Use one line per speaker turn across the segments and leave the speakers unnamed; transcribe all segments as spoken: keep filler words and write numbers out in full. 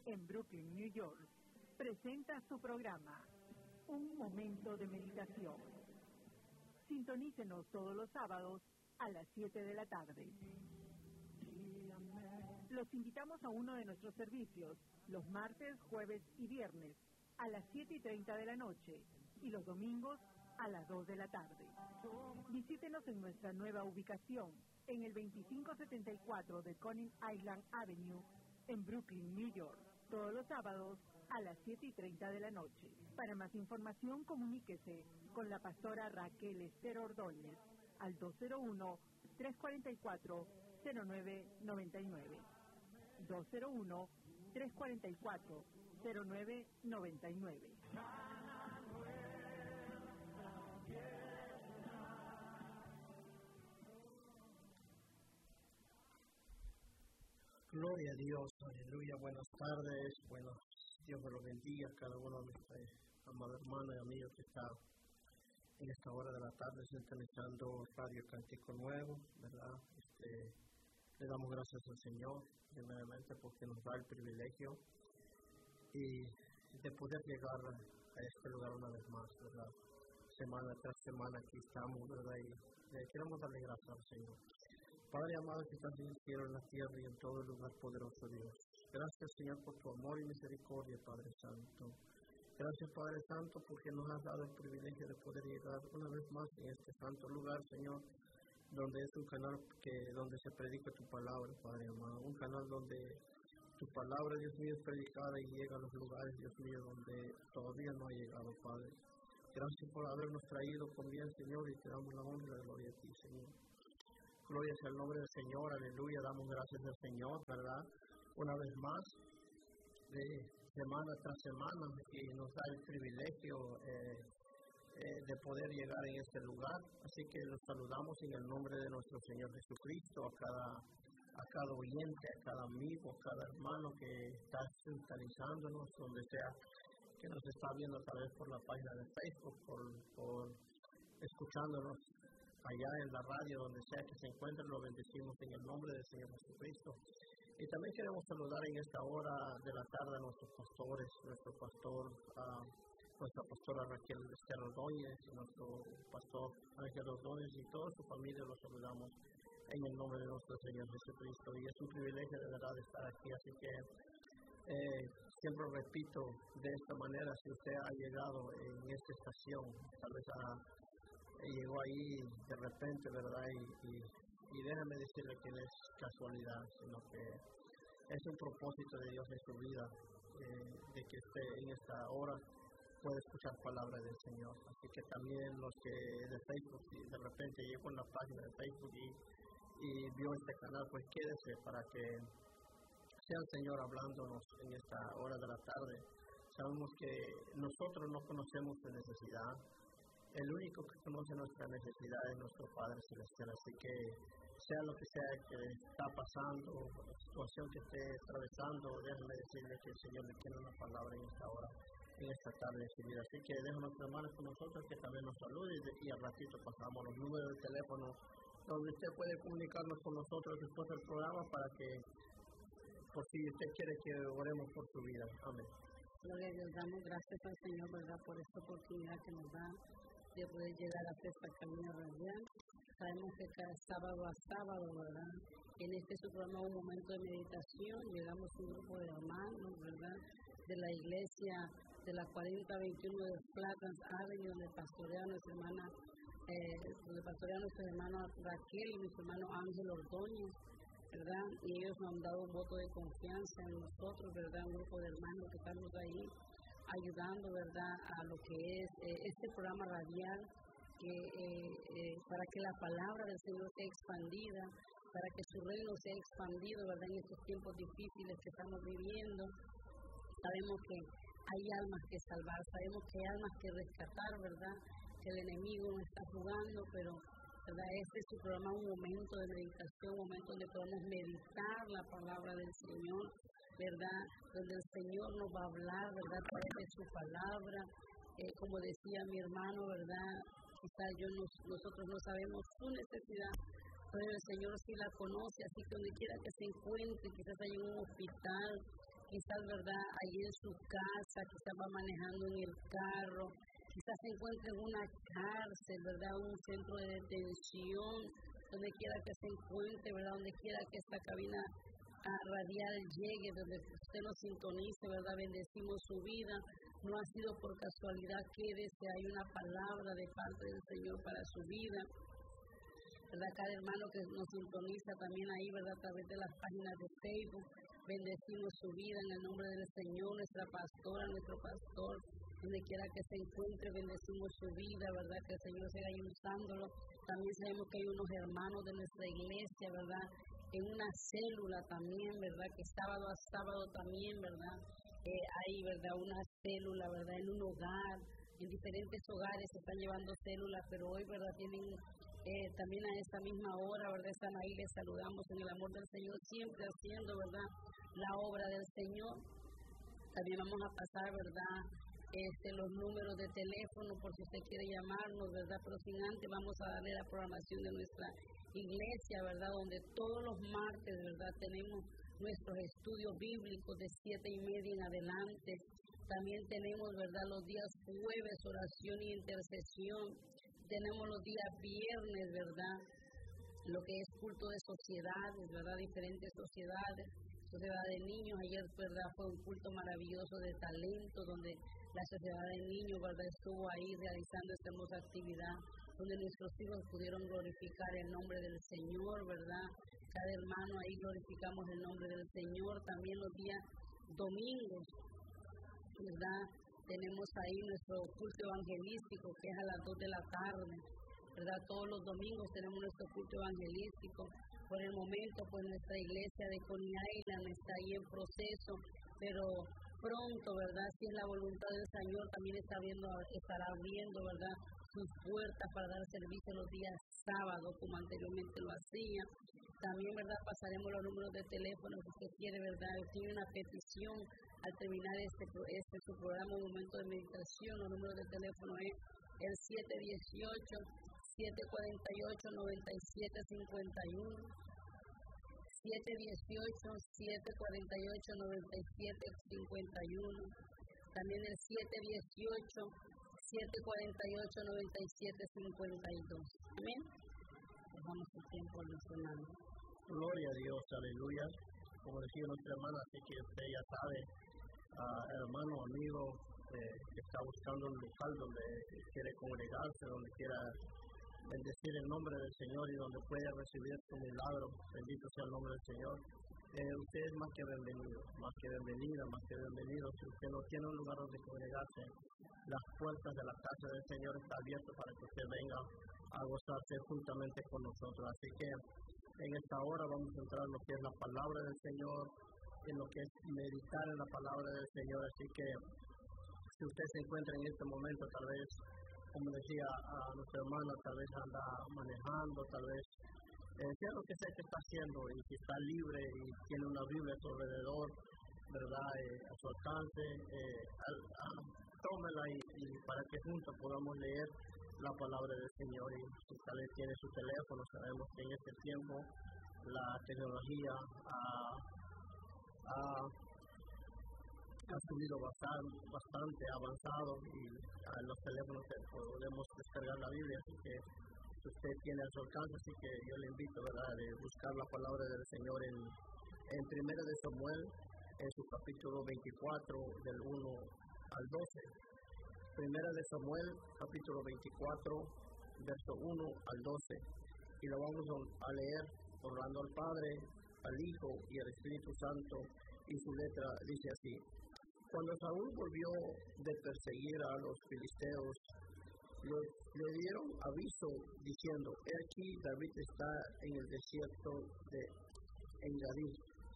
en Brooklyn, New York, presenta su programa, Un Momento de Meditación. Sintonícenos todos los sábados a las siete de la tarde. Los invitamos a uno de nuestros servicios, los martes, jueves y viernes, a las siete y treinta de la noche, y los domingos a las dos de la tarde. Visítenos en nuestra nueva ubicación, en el veinticinco setenta y cuatro de Coney Island Avenue, en Brooklyn, New York, todos los sábados a las siete y treinta de la noche. Para más información, comuníquese con la pastora Raquel Esther Ordóñez al dos cero uno, tres cuatro cuatro, cero nueve nueve nueve. dos cero uno, tres cuatro cuatro, cero nueve nueve nueve.
Gloria a Dios, aleluya, buenas tardes, buenos, Dios me los bendiga a cada uno de nuestros amados hermanos y amigos que está en esta hora de la tarde sintonizando Radio Cántico Nuevo, ¿verdad? Este, le damos gracias al Señor, primeramente porque nos da el privilegio y de poder llegar a este lugar una vez más, ¿verdad? Semana tras semana aquí estamos, ¿verdad? Y le queremos darle gracias al Señor. Padre amado que estás en el cielo, en la tierra y en todo el lugar poderoso, Dios. Gracias, Señor, por tu amor y misericordia, Padre Santo. Gracias, Padre Santo, porque nos has dado el privilegio de poder llegar una vez más en este santo lugar, Señor, donde es un canal que donde se predica tu palabra, Padre amado. Un canal donde tu palabra, Dios mío, es predicada y llega a los lugares, Dios mío, donde todavía no ha llegado, Padre. Gracias por habernos traído con bien, Señor, y te damos la honra y la gloria a ti, Señor. Gloria sea el nombre del Señor, aleluya, damos gracias al Señor, ¿verdad? Una vez más, de semana tras semana, y nos da el privilegio eh, eh, de poder llegar en este lugar. Así que los saludamos en el nombre de nuestro Señor Jesucristo, a cada, a cada oyente, a cada amigo, a cada hermano que está sintonizándonos, donde sea que nos está viendo tal vez por la página de Facebook, por, por escuchándonos allá en la radio, donde sea que se encuentren, lo bendecimos en el nombre del Señor Jesucristo. Y también queremos saludar en esta hora de la tarde a nuestros pastores, nuestro pastor, uh, nuestra pastora Raquel Esther Ordóñez, nuestro pastor Ángel Ordóñez y toda su familia, los saludamos en el nombre de nuestro Señor Jesucristo. Y es un privilegio de verdad estar aquí, así que eh, siempre repito de esta manera, si usted ha llegado en esta estación, tal vez a llegó ahí de repente, ¿verdad? Y, y, y déjame decirle que no es casualidad, sino que es un propósito de Dios en su vida, eh, de que usted en esta hora pueda escuchar palabra del Señor. Así que también los que de Facebook, si de repente llegó en la página de Facebook y, y vio este canal, pues quédese para que sea el Señor hablándonos en esta hora de la tarde. Sabemos que nosotros no conocemos su necesidad. El único que conoce nuestra necesidad es nuestro Padre Celestial, así que sea lo que sea que está pasando, la situación que esté atravesando, déjame decirle que el Señor le tiene una palabra en esta hora, en esta tarde de su vida. Así que dejo a nuestros hermanos con nosotros, que también nos salude, y, y al ratito pasamos los números de teléfono donde usted puede comunicarnos con nosotros después del programa para que, por si usted quiere que oremos por su vida. Amén.
Gloria a Dios, damos gracias al Señor, ¿verdad?, por esta oportunidad que nos da de poder llegar a esta Camino Radial. Sabemos que cada sábado a sábado, ¿verdad?, en este su programa Un Momento de Meditación, llegamos un grupo de hermanos, ¿verdad?, de la iglesia de la cuarenta veintiuno de Platans Avenue, donde pastorea nuestra hermana, eh, donde pastorea nuestra hermana Raquel y nuestro hermano Ángel Ordóñez, ¿verdad?, y ellos nos han dado un voto de confianza en nosotros, ¿verdad?, un grupo de hermanos que estamos ahí ayudando, ¿verdad?, a lo que es eh, este programa radial, que, eh, eh, para que la palabra del Señor sea expandida, para que su reino sea expandido, ¿verdad?, en estos tiempos difíciles que estamos viviendo. Sabemos que hay almas que salvar, sabemos que hay almas que rescatar, ¿verdad?, que el enemigo no está jugando, pero, ¿verdad?, este es su programa, un momento de meditación, un momento donde podemos meditar la palabra del Señor, ¿verdad?, donde el Señor nos va a hablar, ¿verdad?, a través de su palabra. Eh, como decía mi hermano, ¿verdad?, quizás yo no, nosotros no sabemos su necesidad, pero el Señor sí la conoce, así que donde quiera que se encuentre, quizás hay un hospital, quizás, ¿verdad?, allí en su casa, quizás va manejando en el carro, quizás se encuentre en una cárcel, ¿verdad?, un centro de detención, donde quiera que se encuentre, ¿verdad?, donde quiera que esta cabina ah, radial llegue, donde usted nos sintonice, ¿verdad?, bendecimos su vida. No ha sido por casualidad que desde hay una palabra de parte del Señor para su vida, ¿verdad? Cada hermano que nos sintoniza también ahí, ¿verdad?, a través de las páginas de Facebook, bendecimos su vida en el nombre del Señor, nuestra pastora, nuestro pastor, donde quiera que se encuentre, bendecimos su vida, ¿verdad?, que el Señor siga usándolo. También sabemos que hay unos hermanos de nuestra iglesia, ¿verdad?, en una célula también, ¿verdad?, que sábado a sábado también, ¿verdad?, eh, hay, ¿verdad?, una célula, ¿verdad?, en un hogar, en diferentes hogares se están llevando células, pero hoy, ¿verdad?, tienen eh, también a esta misma hora, ¿verdad?, están ahí, les saludamos en el amor del Señor, siempre haciendo, ¿verdad?, la obra del Señor. También vamos a pasar, ¿verdad?, este, los números de teléfono por si usted quiere llamarnos, ¿verdad?, pero sin antes vamos a darle la programación de nuestra iglesia, ¿verdad?, donde todos los martes, ¿verdad?, tenemos nuestros estudios bíblicos de siete y media en adelante. También tenemos, ¿verdad?, los días jueves, oración y intercesión. Tenemos los días viernes, ¿verdad?, lo que es culto de sociedades, ¿verdad?, diferentes sociedades, sociedad de niños. Ayer, ¿verdad?, fue un culto maravilloso de talento, donde la sociedad de niños, ¿verdad?, estuvo ahí realizando esta hermosa actividad, donde nuestros hijos pudieron glorificar el nombre del Señor, ¿verdad? Cada hermano ahí glorificamos el nombre del Señor. También los días domingos, ¿verdad?, tenemos ahí nuestro culto evangelístico, que es a las dos de la tarde, ¿verdad? Todos los domingos tenemos nuestro culto evangelístico. Por el momento, pues nuestra iglesia de Coney Island está ahí en proceso, pero pronto, ¿verdad?, si es la voluntad del Señor, también está viendo, estará abriendo, ¿verdad?, sus puertas para dar servicio los días sábados, como anteriormente lo hacía. También, ¿verdad?, pasaremos los números de teléfono si usted quiere, ¿verdad?, tiene una petición al terminar este, este su programa, un momento de meditación. Los números de teléfono es el siete dieciocho, siete cuarenta y ocho, noventa y siete cincuenta y uno, siete dieciocho, siete cuarenta y ocho, noventa y siete cincuenta y uno, también el siete dieciocho, siete cuarenta y ocho, noventa y siete cincuenta y dos. Amén. Dejamos el tiempo a nuestro hermano.
Gloria a Dios, aleluya. Como decía nuestra hermana, así que usted ya sabe, uh, hermano, amigo, eh, que está buscando un local donde quiere congregarse, donde quiera bendecir el nombre del Señor y donde pueda recibir su milagro. Bendito sea el nombre del Señor. Eh, usted es más que bienvenido, más que bienvenida, más que bienvenido. Si usted no tiene un lugar donde congregarse, las puertas de la casa del Señor están abiertas para que usted venga a gozarse juntamente con nosotros. Así que en esta hora vamos a entrar en lo que es la palabra del Señor, en lo que es meditar en la palabra del Señor. Así que si usted se encuentra en este momento, tal vez, como decía a nuestra hermana, tal vez anda manejando, tal vez eh, sea lo que sea que está haciendo, y si está libre y tiene una Biblia a su alrededor, ¿verdad?, eh, a su alcance, eh, al, a, tómela y, y para que juntos podamos leer la palabra del Señor. Y si tal vez tiene su teléfono, sabemos que en este tiempo la tecnología ha, ha, ha subido bastante, bastante avanzado, y a los teléfonos podemos descargar la Biblia, así que si usted tiene a su alcance, así que yo le invito, ¿verdad?, de buscar la palabra del Señor en, en Primera de Samuel, en su capítulo veinticuatro, del uno al doce. Primera de Samuel, capítulo veinticuatro, verso uno al doce, y lo vamos a leer honrando al Padre, al Hijo y al Espíritu Santo, y su letra dice así: Cuando Saúl volvió de perseguir a los filisteos, los, le dieron aviso diciendo: He aquí, David está en el desierto de Engadí.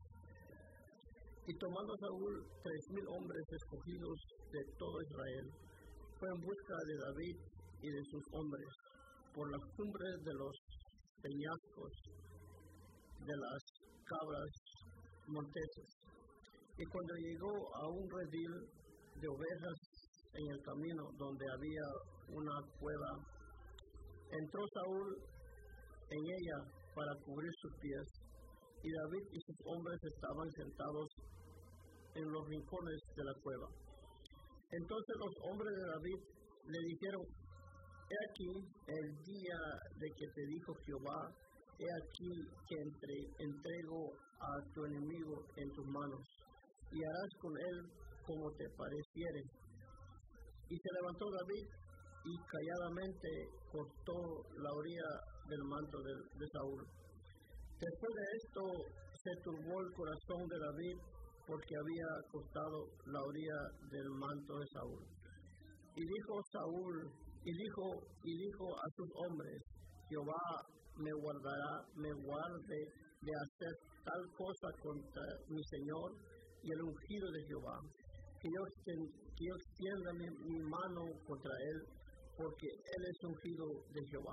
Y tomando Saúl tres mil hombres escogidos de todo Israel, fue en busca de David y de sus hombres por las cumbres de los peñascos, de las cabras monteses. Y cuando llegó a un redil de ovejas en el camino donde había una cueva, entró Saúl en ella para cubrir sus pies, y David y sus hombres estaban sentados en los rincones de la cueva. Entonces los hombres de David le dijeron: he aquí el día de que te dijo Jehová, he aquí que entre, entrego a tu enemigo en tus manos, y harás con él como te pareciere. Y se levantó David y calladamente cortó la orilla del manto de, de Saúl. Después de esto se turbó el corazón de David porque había cortado la orilla del manto de Saúl. Y dijo Saúl, y dijo, y dijo a sus hombres: Jehová me guardará, me guarde de hacer tal cosa contra mi Señor y el ungido de Jehová, que yo, que yo extienda mi, mi mano contra él, porque él es ungido de Jehová.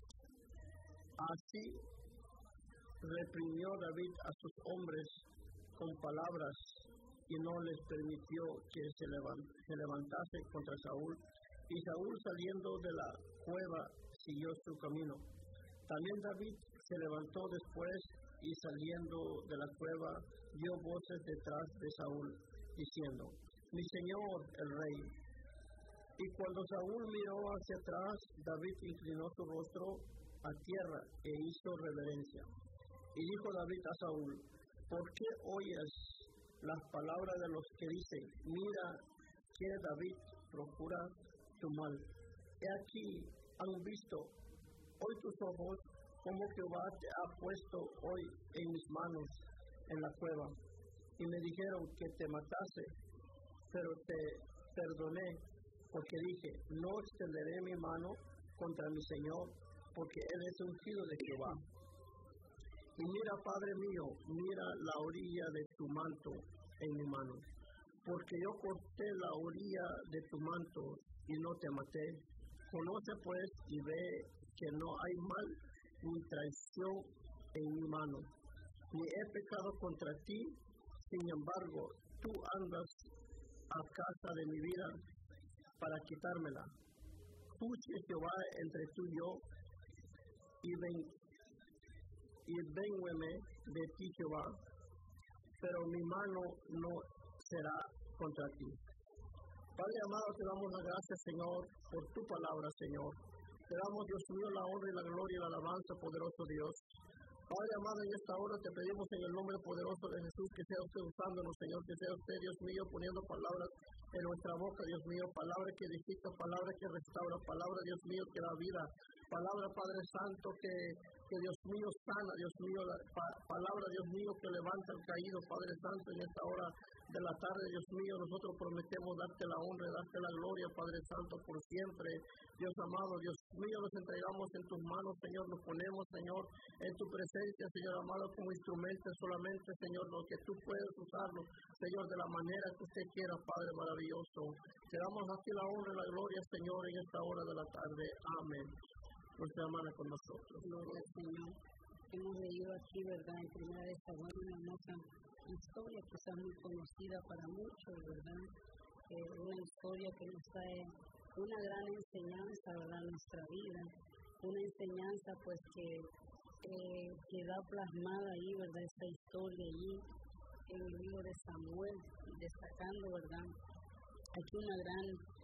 Así reprimió David a sus hombres con palabras y no les permitió que se, levant, se levantase contra Saúl. Y Saúl, saliendo de la cueva, siguió su camino. También David se levantó después y, saliendo de la cueva, dio voces detrás de Saúl, diciendo: mi señor el rey. Y cuando Saúl miró hacia atrás, David inclinó su rostro a tierra e hizo reverencia. Y dijo David a Saúl: ¿por qué oyes las palabras de los que dicen: mira que David procura tu mal? He aquí, han visto hoy tus ojos como Jehová te ha puesto hoy en mis manos en la cueva. Y me dijeron que te matase, pero te perdoné, porque dije: no extenderé mi mano contra mi Señor, porque él es ungido de Jehová. Y mira, Padre mío, mira la orilla de tu manto en mi mano, porque yo corté la orilla de tu manto y no te maté. Conoce pues y ve que no hay mal ni traición en mi mano, ni he pecado contra ti. Sin embargo, tú andas a casa de mi vida para quitármela. Juzgue Jehová entre tú y yo, y ven, y véngueme de ti, Jehová, pero mi mano no será contra ti. Padre amado, te damos las gracias, Señor, por tu palabra, Señor. Te damos, Dios mío, la honra y la gloria y la alabanza, poderoso Dios. Padre amado, en esta hora te pedimos en el nombre poderoso de Jesús que sea usted usándonos, Señor, que sea usted, Dios mío, poniendo palabras en nuestra boca, Dios mío, palabra que edifica, palabra que restaura, palabra, Dios mío, que da vida, palabra, Padre Santo, que, que Dios mío sana, Dios mío, la, pa, palabra, Dios mío, que levanta al caído, Padre Santo, en esta hora de la tarde, Dios mío, nosotros prometemos darte la honra, darte la gloria, Padre Santo, por siempre. Dios amado, Dios mío, nos entregamos en tus manos, Señor, nos ponemos, Señor, en tu presencia, Señor amado, como instrumentos solamente, Señor, lo que tú puedes usarlo, Señor, de la manera que usted quiera, Padre maravilloso. Te damos aquí la honra y la gloria, Señor, en esta hora de la tarde. Amén. Nuestra hermana con nosotros.
Gloria al Señor. Hemos leído aquí, ¿verdad?, en primera de esta buena y hermosa historia, quizás muy conocida para muchos, ¿verdad? Eh, una historia que nos trae una gran enseñanza, ¿verdad?, en nuestra vida. Una enseñanza, pues, que eh, queda plasmada ahí, ¿verdad?, esta historia allí en el libro de Samuel, destacando, ¿verdad?, aquí una gran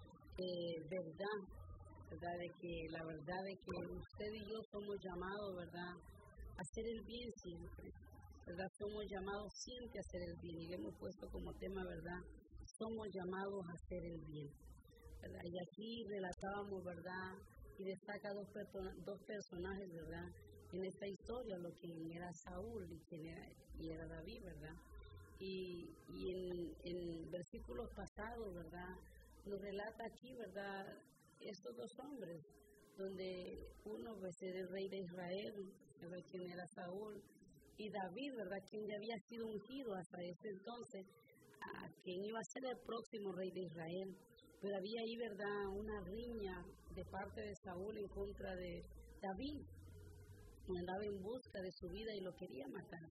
eh, verdad, ¿verdad?, de que la verdad de que usted y yo somos llamados, ¿verdad?, a hacer el bien siempre, ¿verdad? Somos llamados siempre a hacer el bien, y hemos puesto como tema, ¿verdad?, somos llamados a hacer el bien, ¿verdad? Y aquí relatábamos, ¿verdad?, y destaca dos, persona, dos personajes, ¿verdad?, en esta historia, lo que era Saúl y quien era, y era David, ¿verdad? Y, y en, en versículos pasados, ¿verdad?, nos relata aquí, ¿verdad?, estos dos hombres, donde uno pues era el rey de Israel, ¿verdad?, quien era Saúl, y David, ¿verdad?, quien ya había sido ungido hasta ese entonces, a quien iba a ser el próximo rey de Israel. Pero había ahí, ¿verdad?, una riña de parte de Saúl en contra de David, quien andaba en busca de su vida y lo quería matar.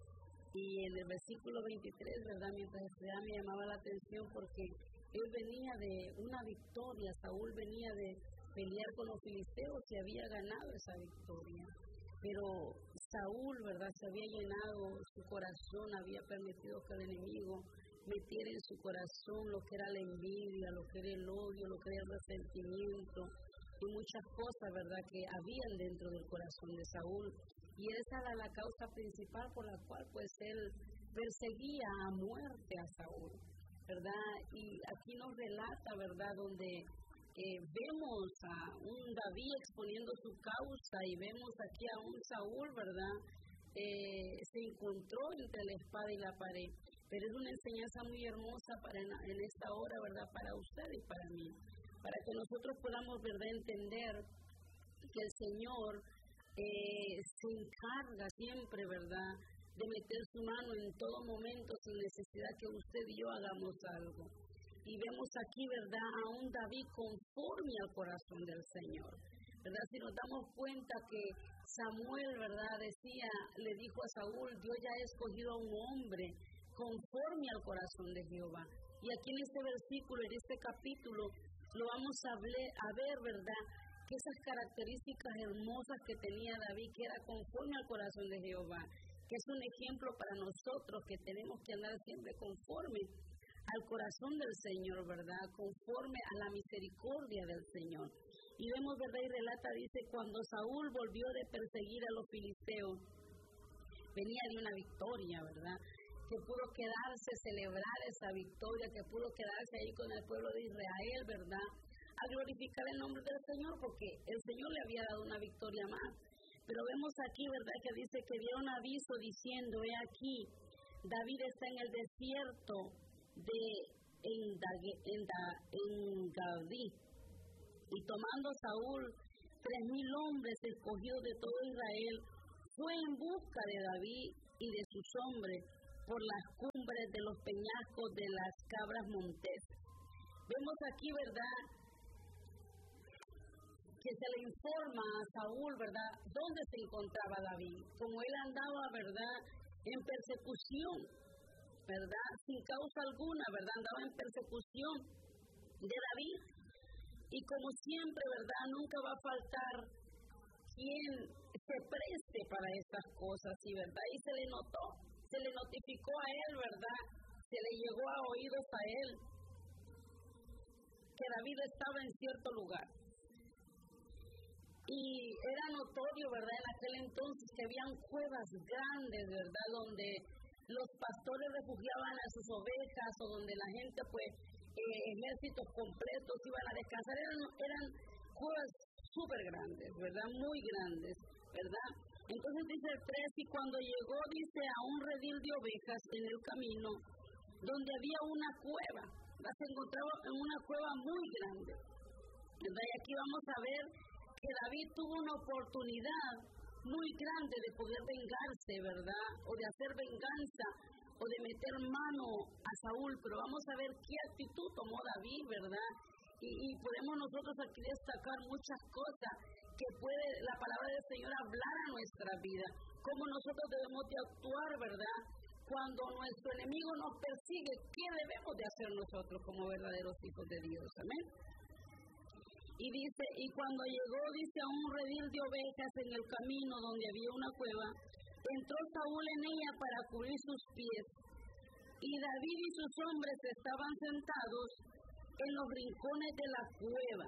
Y en el versículo veintitrés, ¿verdad?, mientras estudiaba me llamaba la atención porque él venía de una victoria, Saúl venía de pelear con los filisteos y había ganado esa victoria. Pero Saúl, ¿verdad?, se había llenado su corazón, había permitido que el enemigo metiera en su corazón lo que era la envidia, lo que era el odio, lo que era el resentimiento y muchas cosas, ¿verdad?, que habían dentro del corazón de Saúl. Y esa era la causa principal por la cual pues él perseguía a muerte a Saúl, ¿verdad? Y aquí nos relata, ¿verdad?, donde eh, vemos a un David exponiendo su causa y vemos aquí a un Saúl, ¿verdad?, eh, se encontró entre la espada y la pared. Pero es una enseñanza muy hermosa para en, en esta hora, ¿verdad?, para usted y para mí, para que nosotros podamos, ¿verdad?, entender que el Señor eh, se encarga siempre, ¿verdad?, de meter su mano en todo momento sin necesidad que usted y yo hagamos algo. Y vemos aquí, ¿verdad?, a un David conforme al corazón del Señor, ¿verdad? Si nos damos cuenta que Samuel, ¿verdad?, decía, le dijo a Saúl, Dios ya ha escogido a un hombre conforme al corazón de Jehová. Y aquí en este versículo, en este capítulo, lo vamos a ver, a ver, ¿verdad?, que esas características hermosas que tenía David, que era conforme al corazón de Jehová, que es un ejemplo para nosotros que tenemos que andar siempre conforme al corazón del Señor, ¿verdad?, conforme a la misericordia del Señor. Y vemos, ¿verdad?, y relata, dice, cuando Saúl volvió de perseguir a los filisteos, venía de una victoria, ¿verdad?, que pudo quedarse, celebrar esa victoria, que pudo quedarse ahí con el pueblo de Israel, ¿verdad?, a glorificar el nombre del Señor, porque el Señor le había dado una victoria más. Pero vemos aquí, ¿verdad?, que dice que dio un aviso diciendo, he aquí, David está en el desierto de Engadí. Y tomando Saúl tres mil hombres escogidos de todo Israel, fue en busca de David y de sus hombres por las cumbres de los peñascos de las cabras montes. Vemos aquí, ¿verdad?, que se le informa a Saúl, ¿verdad?, dónde se encontraba David. Como él andaba, ¿verdad?, en persecución, ¿verdad?, sin causa alguna, ¿verdad?, andaba en persecución de David. Y como siempre, ¿verdad?, nunca va a faltar quien se preste para estas cosas, y ¿verdad?, y se le notó, se le notificó a él, ¿verdad?, se le llegó a oídos a él que David estaba en cierto lugar. Y era notorio, ¿verdad?, en aquel entonces que habían cuevas grandes, ¿verdad?, donde los pastores refugiaban a sus ovejas o donde la gente, pues, eh, ejércitos completos iban a descansar. Eran, eran cuevas súper grandes, ¿verdad?, muy grandes, ¿verdad? Entonces dice el tres, y cuando llegó, dice, a un redil de ovejas en el camino, donde había una cueva, ¿verdad?, se encontraba en una cueva muy grande, ¿verdad? Y aquí vamos a ver que David tuvo una oportunidad muy grande de poder vengarse, ¿verdad?, o de hacer venganza, o de meter mano a Saúl, pero vamos a ver qué actitud tomó David, ¿verdad? Y, y podemos nosotros aquí destacar muchas cosas que puede la palabra del Señor hablar a nuestra vida, cómo nosotros debemos de actuar, ¿verdad?, cuando nuestro enemigo nos persigue, ¿qué debemos de hacer nosotros como verdaderos hijos de Dios? Amén. Y dice, y cuando llegó, dice, a un redil de ovejas en el camino donde había una cueva, entró Saúl en ella para cubrir sus pies, y David y sus hombres estaban sentados en los rincones de la cueva.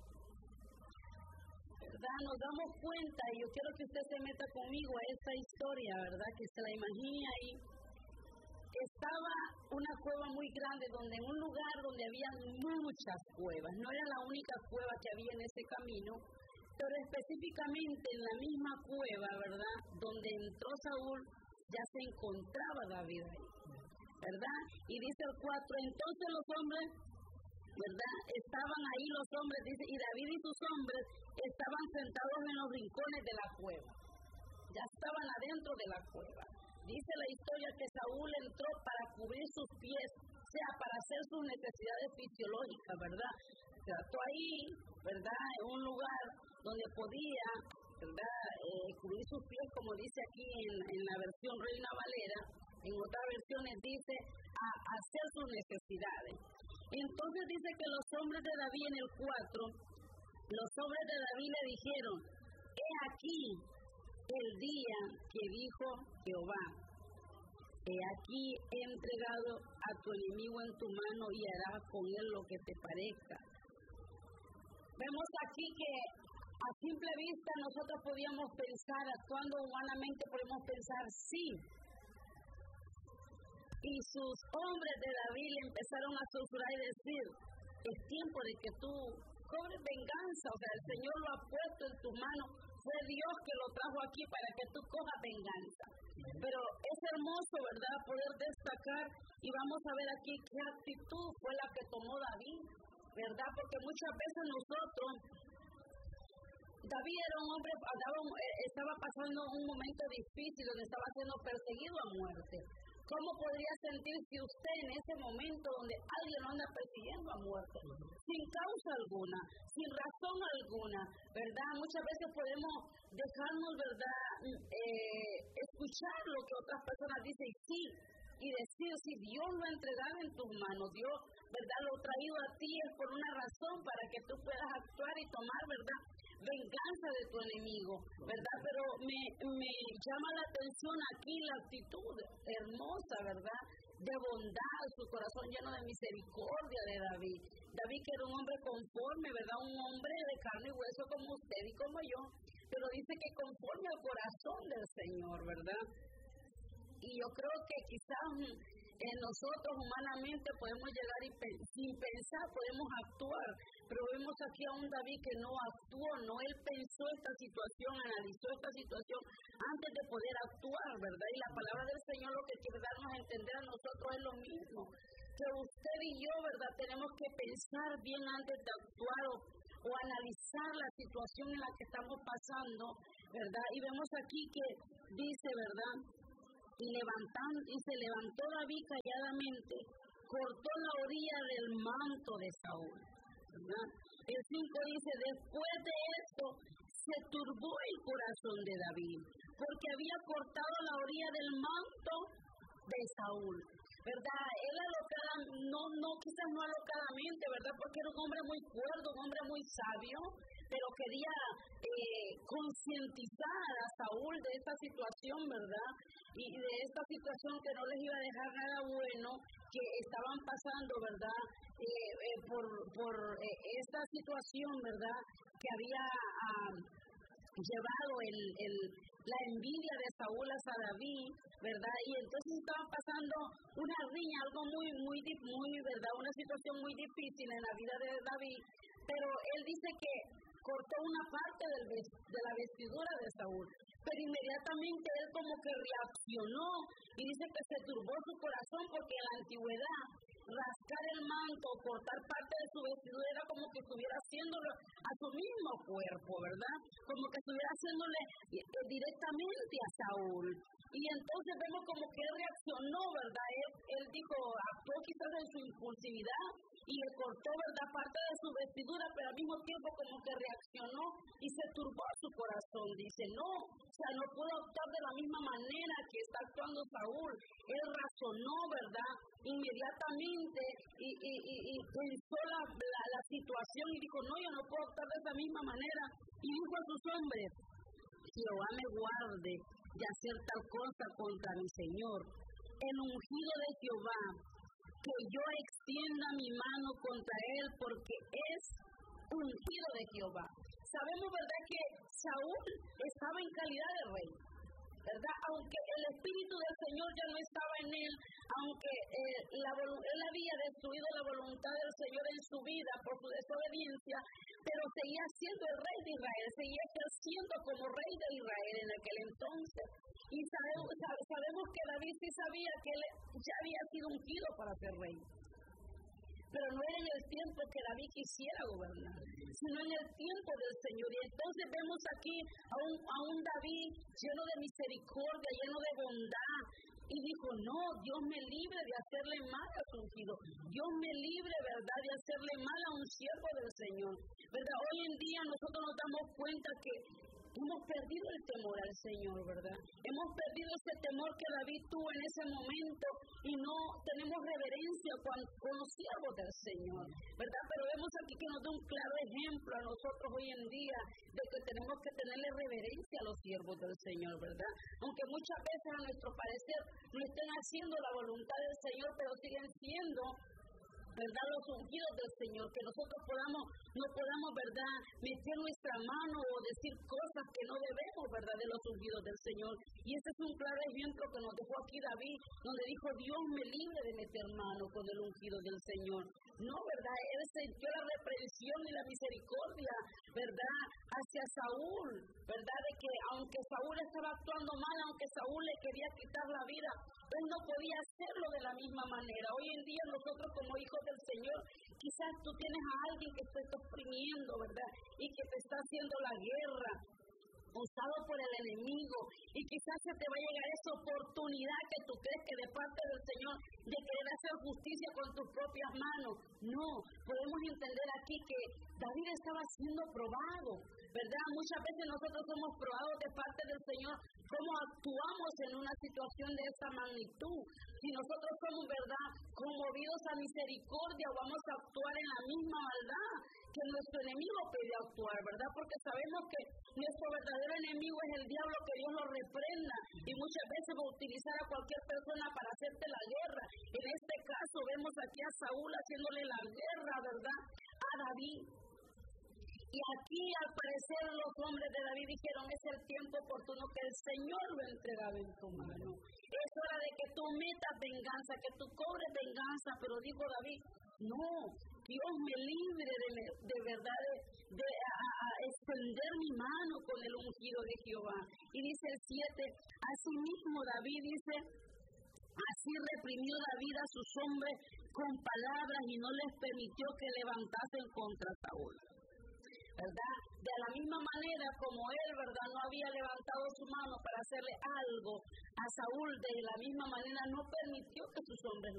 ¿Verdad? Nos damos cuenta, y yo quiero que usted se meta conmigo a esta historia, ¿verdad?, que se la imagine ahí. Estaba una cueva muy grande, donde en un lugar donde había muchas cuevas, no era la única cueva que había en ese camino, pero específicamente en la misma cueva, ¿verdad?, donde entró Saúl, ya se encontraba David ahí, ¿verdad? Y dice el cuatro, entonces los hombres, ¿verdad?, estaban ahí los hombres, dice, y David y sus hombres estaban sentados en los rincones de la cueva, ya estaban adentro de la cueva. Dice la historia que Saúl entró para cubrir sus pies, o sea, para hacer sus necesidades fisiológicas, ¿verdad? Trató ahí, ¿verdad?, en un lugar donde podía, ¿verdad?, eh, cubrir sus pies, como dice aquí en, en la versión Reina Valera. En otras versiones dice a, a hacer sus necesidades. Entonces dice que los hombres de David en el cuatro, los hombres de David le dijeron, he aquí el día que dijo Jehová, He aquí he entregado a tu enemigo en tu mano y harás con él lo que te parezca. Vemos aquí que a simple vista nosotros podíamos pensar, actuando humanamente podemos pensar sí. Y sus hombres de David le empezaron a susurrar y decir, es tiempo de que tú cobres venganza, o sea, el Señor lo ha puesto en tus manos, fue Dios que lo trajo aquí para que tú cojas venganza. Pero es hermoso, ¿verdad?, poder destacar, y vamos a ver aquí qué actitud fue la que tomó David, ¿verdad? Porque muchas veces nosotros, David era un hombre, andaba, estaba pasando un momento difícil donde estaba siendo perseguido a muerte. ¿Cómo podría sentirse usted en ese momento donde alguien lo anda persiguiendo a muerte? Sin causa alguna, sin razón alguna, ¿verdad? Muchas veces podemos dejarnos, ¿verdad?, eh, escuchar lo que otras personas dicen, sí, y decir, si Dios lo ha entregado en tus manos, Dios, ¿verdad?, lo ha traído a ti es por una razón para que tú puedas actuar y tomar, ¿verdad?, venganza de tu enemigo, ¿verdad? Pero me, me llama la atención aquí la actitud hermosa, ¿verdad?, de bondad, su corazón lleno de misericordia de David. David que era un hombre conforme, ¿verdad?, un hombre de carne y hueso como usted y como yo, pero dice que conforme al corazón del Señor, ¿verdad? Y yo creo que quizás en nosotros humanamente podemos llegar y pe- sin pensar podemos actuar, pero vemos aquí a un David que no actuó, no, él pensó esta situación, analizó esta situación antes de poder actuar, ¿verdad? Y la palabra del Señor lo que quiere darnos a entender a nosotros es lo mismo, que usted y yo, ¿verdad?, tenemos que pensar bien antes de actuar o, o analizar la situación en la que estamos pasando, ¿verdad? Y vemos aquí que dice, ¿verdad?, y, levantando, y se levantó David calladamente, cortó la orilla del manto de Saúl, ¿verdad? El cinco dice, después de esto se turbó el corazón de David, porque había cortado la orilla del manto de Saúl, ¿verdad? Él alocada, no, no, quizás no alocadamente, ¿verdad?, porque era un hombre muy cuerdo, un hombre muy sabio, pero quería eh, concientizar a Saúl de esta situación, ¿verdad?, y de esta situación que no les iba a dejar nada bueno, que estaban pasando, ¿verdad?, eh, eh, por, por eh, esta situación, ¿verdad?, que había ah, llevado el, el, la envidia de Saúl hacia David, ¿verdad? Y entonces estaban pasando una riña, algo muy, muy, muy, ¿verdad?, una situación muy difícil en la vida de David, pero él dice que cortó una parte del, de la vestidura de Saúl, pero inmediatamente él como que reaccionó y dice que se turbó su corazón, porque en la antigüedad rascar el manto, cortar parte de su vestidura era como que estuviera haciéndolo a su mismo cuerpo, ¿verdad? Como que estuviera haciéndole directamente a Saúl. Y entonces vemos como que él reaccionó, ¿verdad? Él, él dijo, actuó quizás en su impulsividad y le cortó, ¿verdad?, parte de su vestidura, pero al mismo tiempo como que reaccionó y se turbó su corazón. Dice, no, o sea, no pudo actuar de la misma manera que está actuando Saúl. Él razonó, ¿verdad?, inmediatamente y, y, y, y pensó la, la, la situación y dijo, no, yo no puedo actuar de esa misma manera. Y dijo a sus hombres, Jehová me guarde de hacer tal cosa contra mi Señor, el ungido de Jehová, que yo extienda mi mano contra él, porque es ungido de Jehová. Sabemos, ¿verdad?, que Saúl estaba en calidad de rey, ¿verdad? Aunque el Espíritu del Señor ya no estaba en él, aunque eh, la, él había destruido la voluntad del Señor en su vida por su desobediencia, pero seguía siendo el rey de Israel, seguía creciendo como rey de Israel en aquel entonces. Y sabemos, sabemos que David sí sabía que él ya había sido ungido para ser rey. Pero no era en el tiempo que David quisiera gobernar, sino en el tiempo del Señor. Y entonces vemos aquí a un, a un David lleno de misericordia, lleno de bondad. Y dijo, no, Dios me libre de hacerle mal a su ungido. Dios me libre, ¿verdad?, de hacerle mal a un siervo del Señor. ¿Verdad? Hoy en día nosotros nos damos cuenta que hemos perdido el temor al Señor, ¿verdad? Hemos perdido ese temor que David tuvo en ese momento y no tenemos reverencia con, con los siervos del Señor, ¿verdad? Pero vemos aquí que nos da un claro ejemplo a nosotros hoy en día de que tenemos que tenerle reverencia a los siervos del Señor, ¿verdad? Aunque muchas veces a nuestro parecer no estén haciendo la voluntad del Señor, pero siguen siendo, ¿verdad?, los ungidos del Señor, que nosotros podamos, no podamos, ¿verdad?, meter nuestra mano o decir cosas que no debemos, ¿verdad?, de los ungidos del Señor. Y ese es un claro ejemplo que nos dejó aquí David, donde dijo, Dios me libre de meter mano con el ungido del Señor. No, ¿verdad?, él sintió la reprensión y la misericordia, ¿verdad?, hacia Saúl, ¿verdad?, de que aunque Saúl estaba actuando mal, aunque Saúl le quería quitar la vida, él no podía hacerlo de la misma manera. Hoy en día nosotros como hijos del Señor, quizás tú tienes a alguien que te está oprimiendo, ¿verdad?, y que te está haciendo la guerra, usado por el enemigo, y quizás se te va a llegar esa oportunidad que tú crees que de parte del Señor de querer hacer justicia con tus propias manos. No, podemos entender aquí que David estaba siendo probado, ¿verdad? Muchas veces nosotros somos probados de parte del Señor, cómo actuamos en una situación de esa magnitud. Si nosotros somos, ¿verdad?, conmovidos a misericordia, vamos a actuar en la misma maldad que nuestro enemigo pide actuar, ¿verdad? Porque sabemos que nuestro verdadero enemigo es el diablo, que Dios lo reprenda, y muchas veces va a utilizar a cualquier persona para hacerte la guerra. En este caso vemos aquí a Saúl haciéndole la guerra, ¿verdad?, a David. Y aquí, al parecer, los hombres de David dijeron, es el tiempo oportuno que el Señor lo entregaba en tu mano. Es hora de que tú metas venganza, que tú cobres venganza. Pero dijo David, no, Dios me libre de, de verdad de, de a, a extender mi mano con el ungido de Jehová. Y dice el siete, asimismo David dice, así reprimió David a sus hombres con palabras y no les permitió que levantasen contra Saúl, ¿verdad? De la misma manera como él, ¿verdad?, no había levantado su mano para hacerle algo a Saúl, de la misma manera no permitió que sus hombres